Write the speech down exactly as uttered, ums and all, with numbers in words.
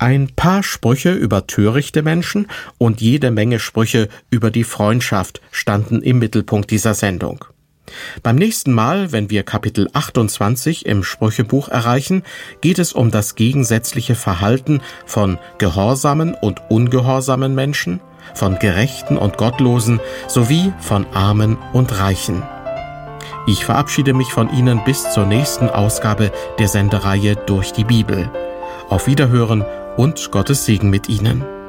Ein paar Sprüche über törichte Menschen und jede Menge Sprüche über die Freundschaft standen im Mittelpunkt dieser Sendung. Beim nächsten Mal, wenn wir Kapitel achtundzwanzig im Sprüchebuch erreichen, geht es um das gegensätzliche Verhalten von gehorsamen und ungehorsamen Menschen, von Gerechten und Gottlosen sowie von Armen und Reichen. Ich verabschiede mich von Ihnen bis zur nächsten Ausgabe der Sendereihe Durch die Bibel. Auf Wiederhören und Gottes Segen mit Ihnen.